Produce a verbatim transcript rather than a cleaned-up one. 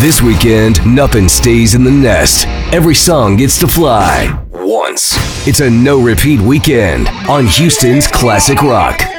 This weekend, nothing stays in the nest. Every song gets to fly once. It's a no-repeat weekend on Houston's Classic Rock.